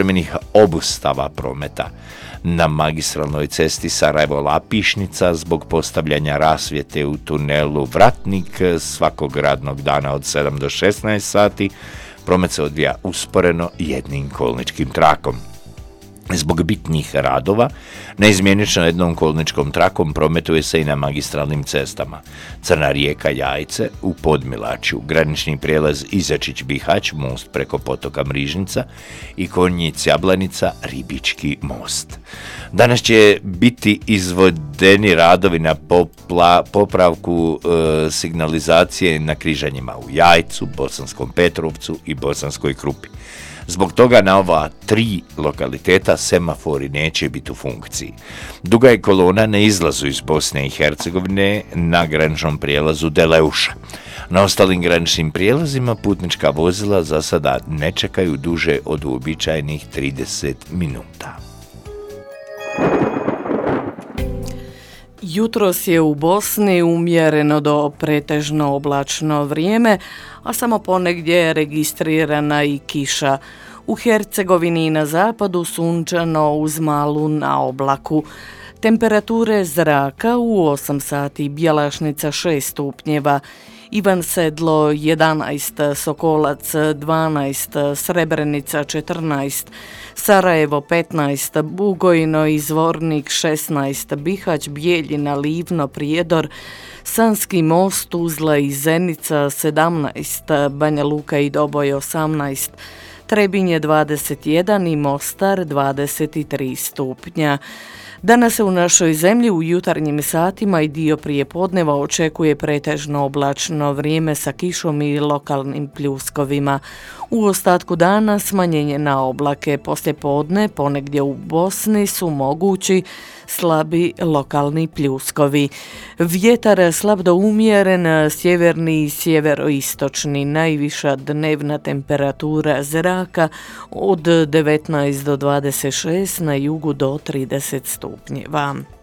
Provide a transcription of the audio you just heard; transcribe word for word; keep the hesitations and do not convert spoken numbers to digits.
privremenih obustava prometa na magistralnoj cesti Sarajevo-Lapišnica zbog postavljanja rasvjete u tunelu Vratnik svakog radnog dana od sedam do šesnaest sati. Promet se odvija usporeno jednim kolničkim trakom. Zbog bitnih radova, neizmjenično jednom kolničkom trakom prometuje se i na magistralnim cestama. Crna rijeka Jajce u Podmilačju, granični prijelaz Izačić-Bihać, most preko potoka Mrižnica i Konjic-Jablanica, Ribički most. Danas će biti izvodeni radovi na popla, popravku e, signalizacije na križanjima u Jajcu, Bosanskom Petrovcu i Bosanskoj Krupi. Zbog toga na ova tri lokaliteta semafori neće biti u funkciji. Duga je kolona na izlazu iz Bosne i Hercegovine na graničnom prijelazu Deleuša. Na ostalim graničnim prijelazima putnička vozila za sada ne čekaju duže od uobičajenih trideset minuta. Jutros je u Bosni umjereno do pretežno oblačno vrijeme, a samo ponegdje je registrirana i kiša. U Hercegovini i na zapadu sunčano uz malu naoblaku. Temperature zraka u osam sati Bjelašnica šest stupnjeva, Ivan Sedlo jedanaest, Sokolac dvanaest, Srebrenica četrnaest, Sarajevo petnaest, Bugojno i Zvornik šesnaest, Bihać, Bijeljina, Livno, Prijedor, Sanski most, Tuzla i Zenica sedamnaest, Banja Luka i Doboj osamnaest, Trebinje dvadeset jedan i Mostar dvadeset tri stupnja. Danas se u našoj zemlji u jutarnjim satima i dio prijepodneva očekuje pretežno oblačno vrijeme sa kišom i lokalnim pljuskovima. U ostatku dana smanjenje na oblake, poslijepodne ponegdje u Bosni su mogući slabi lokalni pljuskovi. Vjetar slab do umjeren, sjeverni i sjeveroistočni, najviša dnevna temperatura zraka od devetnaest do dvadeset šest, na jugu do trideset stupnjeva.